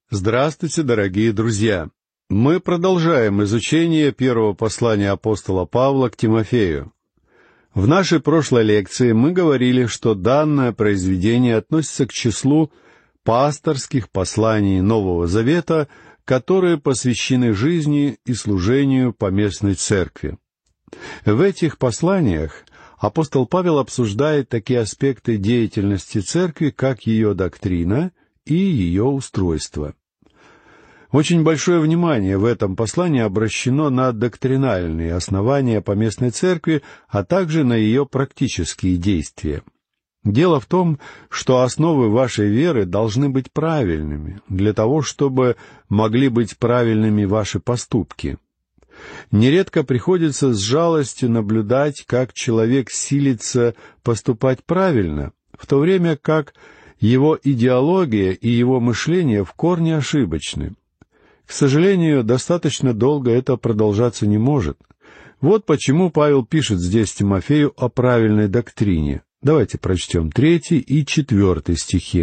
Здравствуйте, дорогие друзья! Мы продолжаем изучение первого послания апостола Павла к Тимофею. В нашей прошлой лекции мы говорили, что данное произведение относится к числу пасторских посланий Нового Завета, которые посвящены жизни и служению поместной церкви. В этих посланиях апостол Павел обсуждает такие аспекты деятельности церкви, как ее доктрина и ее устройство. Очень большое внимание в этом послании обращено на доктринальные основания поместной церкви, а также на ее практические действия. Дело в том, что основы вашей веры должны быть правильными, для того, чтобы могли быть правильными ваши поступки. Нередко приходится с жалостью наблюдать, как человек силится поступать правильно, в то время как его идеология и его мышление в корне ошибочны. К сожалению, достаточно долго это продолжаться не может. Вот почему Павел пишет здесь Тимофею о правильной доктрине. Давайте прочтем 3 и 4 стихи.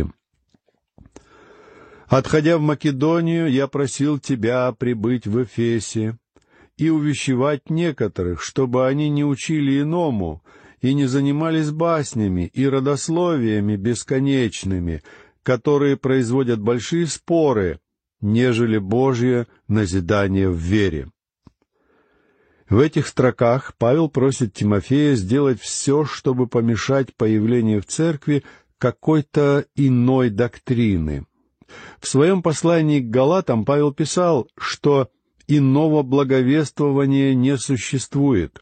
«Отходя в Македонию, я просил тебя прибыть в Эфесе и увещевать некоторых, чтобы они не учили иному и не занимались баснями и родословиями бесконечными, которые производят большие споры, нежели Божье назидание в вере». В этих строках Павел просит Тимофея сделать все, чтобы помешать появлению в церкви какой-то иной доктрины. В своем послании к Галатам Павел писал, что иного благовествования не существует.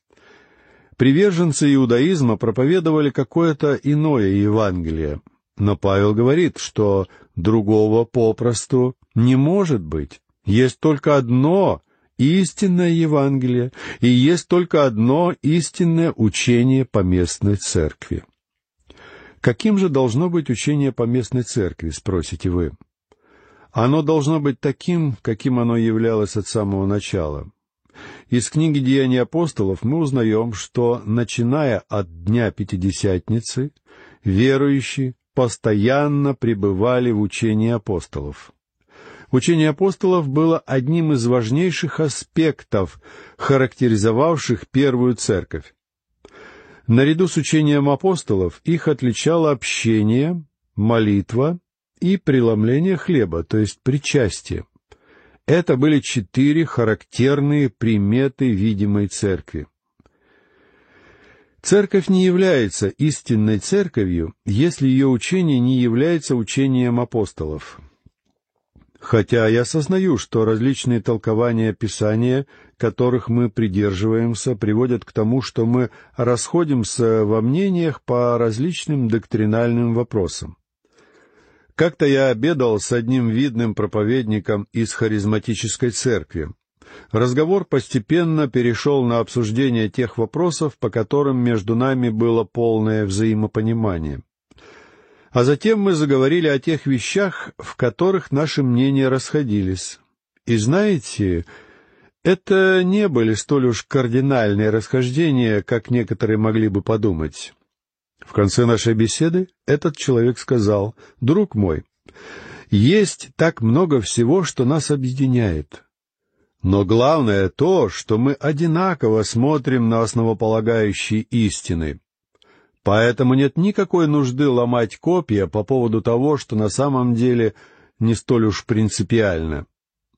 Приверженцы иудаизма проповедовали какое-то иное Евангелие, но Павел говорит, что другого попросту не может быть. Есть только одно истинное Евангелие, и есть только одно истинное учение поместной церкви. Каким же должно быть учение поместной церкви, спросите вы? Оно должно быть таким, каким оно являлось от самого начала. Из книги «Деяний апостолов» мы узнаем, что, начиная от Дня Пятидесятницы, верующие постоянно пребывали в учении апостолов. Учение апостолов было одним из важнейших аспектов, характеризовавших первую церковь. Наряду с учением апостолов их отличало общение, молитва и преломление хлеба, то есть причастие. Это были 4 характерные приметы видимой церкви. Церковь не является истинной церковью, если ее учение не является учением апостолов. Хотя я сознаю, что различные толкования Писания, которых мы придерживаемся, приводят к тому, что мы расходимся во мнениях по различным доктринальным вопросам. Как-то я обедал с одним видным проповедником из харизматической церкви. Разговор постепенно перешел на обсуждение тех вопросов, по которым между нами было полное взаимопонимание. А затем мы заговорили о тех вещах, в которых наши мнения расходились. И знаете, это не были столь уж кардинальные расхождения, как некоторые могли бы подумать. В конце нашей беседы этот человек сказал: «Друг мой, есть так много всего, что нас объединяет. Но главное то, что мы одинаково смотрим на основополагающие истины. Поэтому нет никакой нужды ломать копья по поводу того, что на самом деле не столь уж принципиально.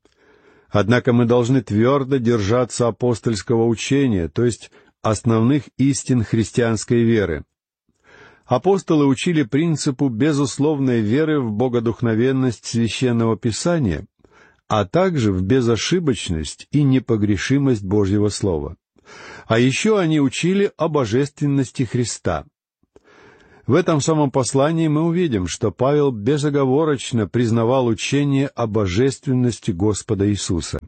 Однако мы должны твердо держаться апостольского учения, то есть основных истин христианской веры. Апостолы учили принципу безусловной веры в богодухновенность Священного Писания, а также в безошибочность и непогрешимость Божьего Слова. А еще они учили о божественности Христа. В этом самом послании мы увидим, что Павел безоговорочно признавал учение о божественности Господа Иисуса.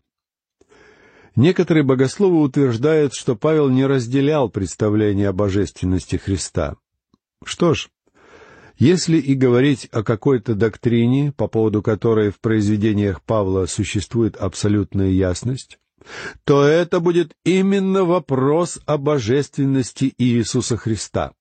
Некоторые богословы утверждают, что Павел не разделял представление о божественности Христа. Что ж, если и говорить о какой-то доктрине, по поводу которой в произведениях Павла существует абсолютная ясность, то это будет именно вопрос о божественности Иисуса Христа.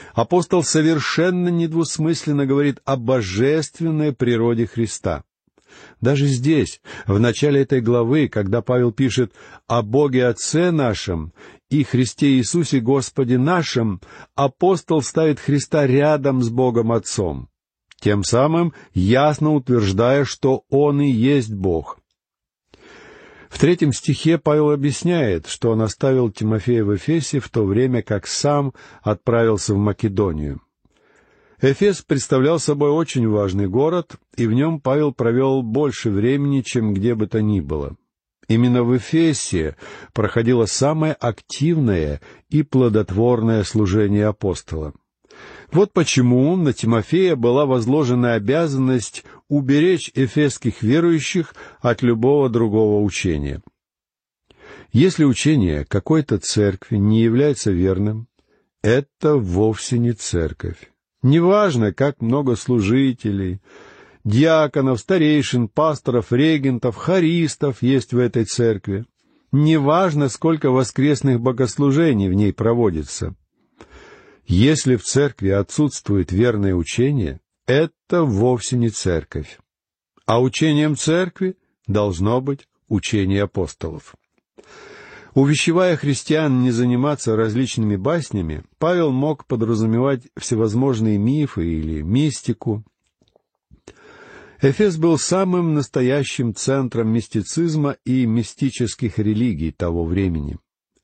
Апостол совершенно недвусмысленно говорит о божественной природе Христа. Даже здесь, в начале этой главы, когда Павел пишет о Боге Отце нашем и Христе Иисусе Господе нашем, апостол ставит Христа рядом с Богом Отцом, тем самым ясно утверждая, что Он и есть Бог. В 3 стихе Павел объясняет, что он оставил Тимофея в Эфесе в то время, как сам отправился в Македонию. Эфес представлял собой очень важный город, и в нем Павел провел больше времени, чем где бы то ни было. Именно в Эфесе проходило самое активное и плодотворное служение апостола. Вот почему на Тимофея была возложена обязанность уберечь эфесских верующих от любого другого учения. Если учение какой-то церкви не является верным, это вовсе не церковь. Неважно, как много служителей, диаконов, старейшин, пасторов, регентов, хористов есть в этой церкви. Неважно, сколько воскресных богослужений в ней проводится. Если в церкви отсутствует верное учение, это вовсе не церковь. А учением церкви должно быть учение апостолов. Увещевая христиан не заниматься различными баснями, Павел мог подразумевать всевозможные мифы или мистику. Эфес был самым настоящим центром мистицизма и мистических религий того времени.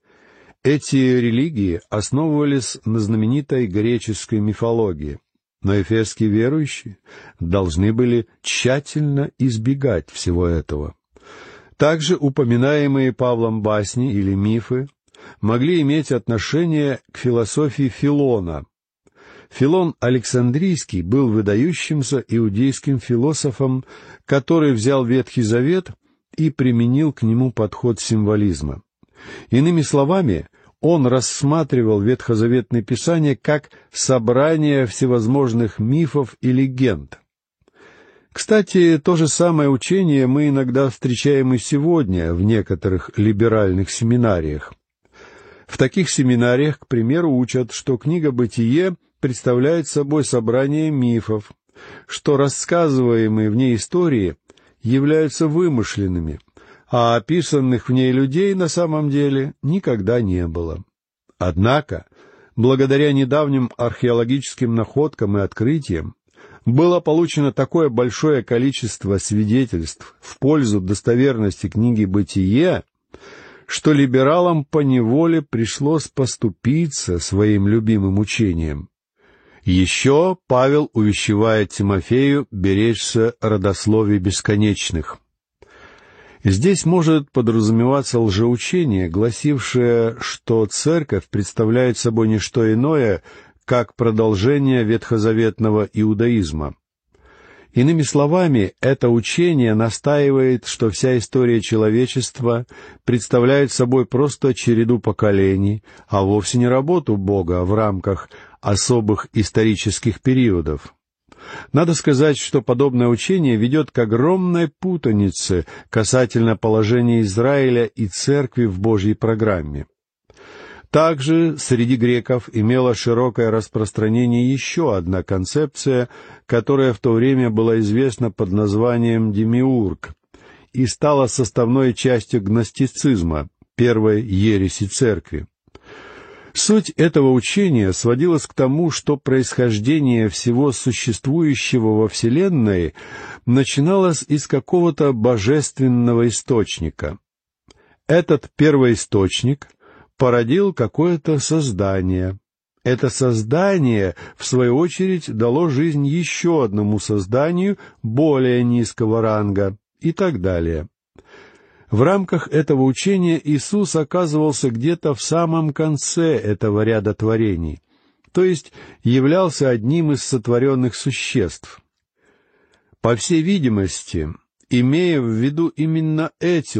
Эти религии основывались на знаменитой греческой мифологии, но эфесские верующие должны были тщательно избегать всего этого. Также упоминаемые Павлом басни или мифы могли иметь отношение к философии Филона. Филон Александрийский был выдающимся иудейским философом, который взял Ветхий Завет и применил к нему подход символизма. Иными словами, он рассматривал ветхозаветные писания как собрание всевозможных мифов и легенд. Кстати, то же самое учение мы иногда встречаем и сегодня в некоторых либеральных семинариях. В таких семинариях, к примеру, учат, что книга «Бытие» представляет собой собрание мифов, что рассказываемые в ней истории являются вымышленными, а описанных в ней людей на самом деле никогда не было. Однако, благодаря недавним археологическим находкам и открытиям, было получено такое большое количество свидетельств в пользу достоверности книги «Бытие», что либералам поневоле пришлось поступиться своим любимым учением. Еще Павел увещевает Тимофею беречься родословий бесконечных. Здесь может подразумеваться лжеучение, гласившее, что церковь представляет собой не что иное, как продолжение ветхозаветного иудаизма. Иными словами, это учение настаивает, что вся история человечества представляет собой просто череду поколений, а вовсе не работу Бога в рамках особых исторических периодов. Надо сказать, что подобное учение ведет к огромной путанице касательно положения Израиля и Церкви в Божьей программе. Также среди греков имела широкое распространение еще одна концепция, которая в то время была известна под названием демиург и стала составной частью гностицизма, первой ереси Церкви. Суть этого учения сводилась к тому, что происхождение всего существующего во Вселенной начиналось из какого-то божественного источника. Этот первоисточник породил какое-то создание. Это создание, в свою очередь, дало жизнь еще одному созданию более низкого ранга и так далее. В рамках этого учения Иисус оказывался где-то в самом конце этого ряда творений, то есть являлся одним из сотворенных существ. По всей видимости, имея в виду именно эти